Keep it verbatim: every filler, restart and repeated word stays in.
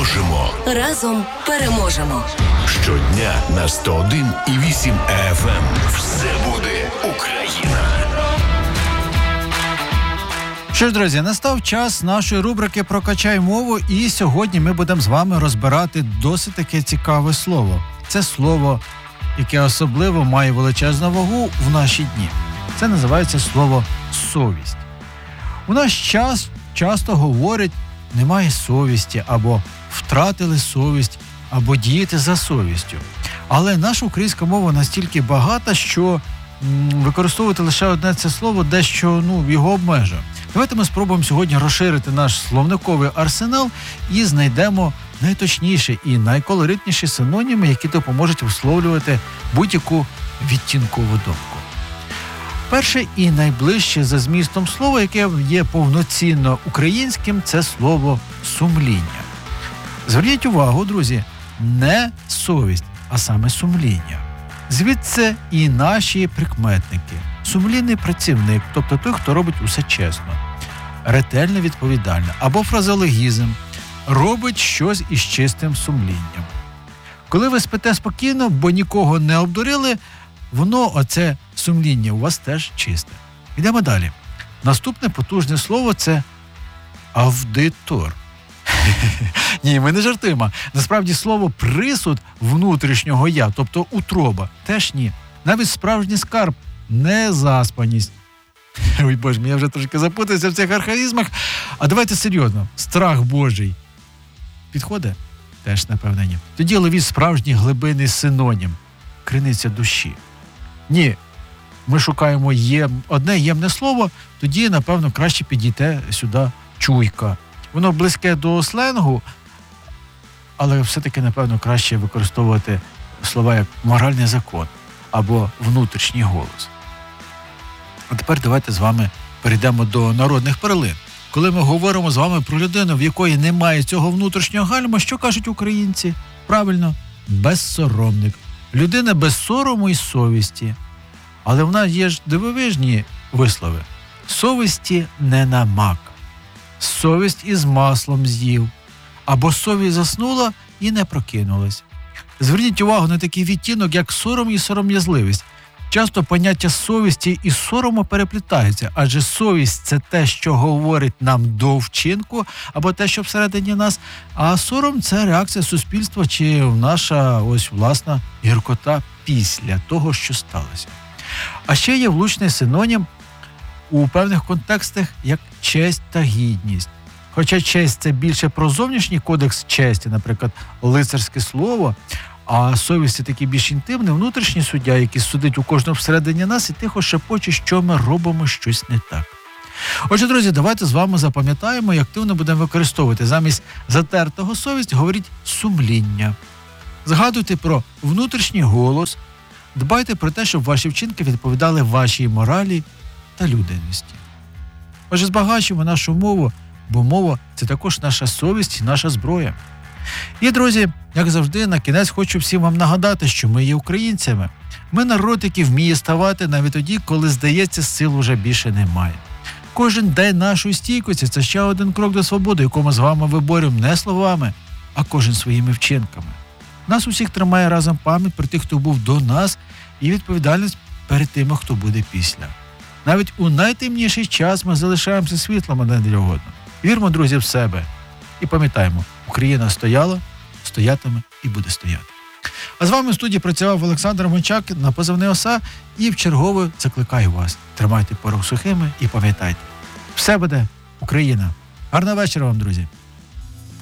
Дружимо. Разом переможемо. Щодня на сто один і вісім еф ем. Все буде Україна. Що ж, друзі, настав час нашої рубрики «Прокачай мову», і сьогодні ми будемо з вами розбирати досить таке цікаве слово. Це слово, яке особливо має величезну вагу в наші дні. Це називається слово «совість». У наш час часто говорять «немає совісті» або «втратили совість», або «діяти за совістю». Але наша українська мова настільки багата, що м, використовувати лише одне це слово дещо ну, його обмежує. Давайте ми спробуємо сьогодні розширити наш словниковий арсенал і знайдемо найточніші і найколоритніші синоніми, які допоможуть висловлювати будь-яку відтінкову думку. Перше і найближче за змістом слово, яке є повноцінно українським, це слово «сумління». Зверніть увагу, друзі, не совість, а саме сумління. Звідси і наші прикметники. Сумлінний працівник, тобто той, хто робить усе чесно, ретельно, відповідально, або фразеологізм, робить щось із чистим сумлінням. Коли ви спите спокійно, бо нікого не обдурили, воно, оце сумління, у вас теж чисте. Йдемо далі. Наступне потужне слово – це «авдитор». Ні, ми не жартуємо. Насправді слово «присуд» внутрішнього «я», тобто «утроба», теж ні. Навіть справжній скарб – незаспаність. Ой, Боже, я вже трошки запутався в цих архаїзмах. А давайте серйозно. Страх Божий. Підходить? Теж, напевно, ні. Тоді ловіть справжній глибинний синонім. Криниця душі. Ні, ми шукаємо єм... одне ємне слово, тоді, напевно, краще підійде сюди чуйка. Воно близьке до сленгу, але все-таки, напевно, краще використовувати слова як моральний закон або внутрішній голос. А тепер давайте з вами перейдемо до народних перлин. Коли ми говоримо з вами про людину, в якої немає цього внутрішнього гальма, що кажуть українці? Правильно, безсоромник. Людина без сорому і совісті. Але в нас є ж дивовижні вислови. Совісті не намак. Совість із маслом з'їв. Або совість заснула і не прокинулась. Зверніть увагу на такий відтінок, як сором і сором'язливість. Часто поняття совісті і сорому переплітаються, адже совість – це те, що говорить нам до вчинку, або те, що всередині нас, а сором – це реакція суспільства чи наша ось власна гіркота після того, що сталося. А ще є влучний синонім у певних контекстах, як честь та гідність. Хоча честь – це більше про зовнішній кодекс честі, наприклад, лицарське слово, а совість – це такий більш інтимний, внутрішній суддя, який судить у кожному всередині нас і тихо шепоче, що ми робимо щось не так. Отже, друзі, давайте з вами запам'ятаємо і активно будемо використовувати. Замість затертого совість говоріть сумління. Згадуйте про внутрішній голос, дбайте про те, щоб ваші вчинки відповідали вашій моралі та людяності. Отже, збагачуємо нашу мову, бо мова – це також наша совість і наша зброя. І, друзі, як завжди, на кінець хочу всім вам нагадати, що ми є українцями. Ми народ, який вміє ставати навіть тоді, коли, здається, сил уже більше немає. Кожен день нашої стійкості – це ще один крок до свободи, яку ми з вами виборюємо не словами, а кожен своїми вчинками. Нас усіх тримає разом пам'ять про тих, хто був до нас, і відповідальність перед тими, хто буде після. Навіть у найтемніший час ми залишаємося світлом один для одного. Вірмо, друзі, в себе. І пам'ятаємо, Україна стояла, стоятиме і буде стояти. А з вами в студії працював Олександр Мончак на позивний ОСА і вчергове закликаю вас. Тримайте порох сухими і пам'ятайте. Все буде Україна. Гарного вечора вам, друзі.